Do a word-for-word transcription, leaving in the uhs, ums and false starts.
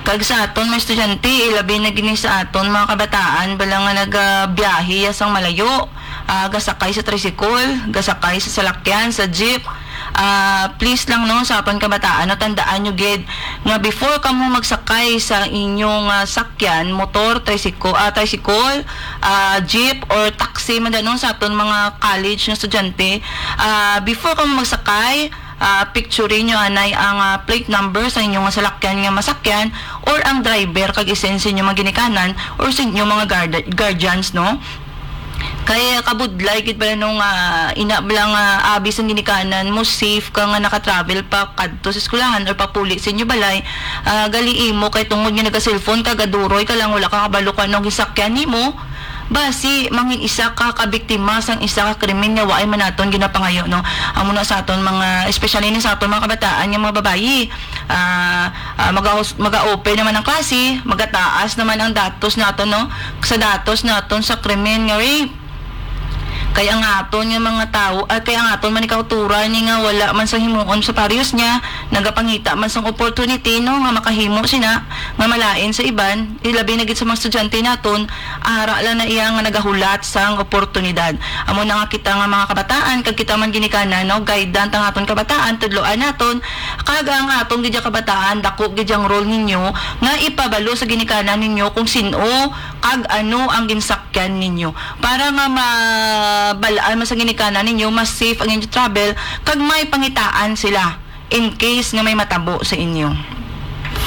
Kag sa aton mga estudyante, ilabi na gini sa aton mga kabataan bala nga nagabiyahe asang malayo, uh, gasakay sa tricycle, gasakay sa salakyan, sa jeep. Uh, please lang no sa aton kabataan no, tandaan nyo gid nga before ka mo magsakay sa inyong uh, sakyan, motor, tricycle, uh, tricycle uh, jeep or taxi man no, sa aton mga college na estudyante, uh, before ka mo magsakay, Uh, picturein nyo anay ang uh, plate number sa inyong salakyan nga masakyan or ang driver kag isen sa inyong mga ginikanan or sa inyong mga guard- guardians no. Kaya kabudlay gid pala nung uh, ina bilang uh, abis ang ginikanan mo safe ka nga naka-travel pa kadto sa eskwelahan or papuli sa inyo balay, uh, gali mo kay tungod nga naga-cellphone ka gaduroy ka lang wala ka kabalo ka nung gisakyan nimo basi mangin isa ka kabiktima sang isa ka krimen nga waay man naton ginapangayo no. Amo na sa aton mga especially ni sa aton mga kabataan nga mga babayi, uh, uh, maga-open naman ang klase, magataas naman ang datos naton no, sa datos naton sa krimen nga rape. Kaya nga aton nga mga tao, at kaya nga aton man ikautura ni nga wala man sang himuon sa parehas niya, nagapangita man sang opportunity no nga makahimo sina nga malain sa iban, ilabi na gid sa mga estudyante naton, ara lang na iya nga nagahulat sang oportunidad. Amo na nga kita nga mga kabataan kag kita man ginikanan no, guidant ang aton kabataan, tudloan naton kag ang aton gid kabataan dako gid ang role ninyo nga ipabalo sa ginikanan ninyo kung sino kag ano ang ginsakyan ninyo para nga ma balaan mas ang ginikanan ninyo, mas safe ang inyong travel kag may pangitaan sila in case nga may matabo sa inyo.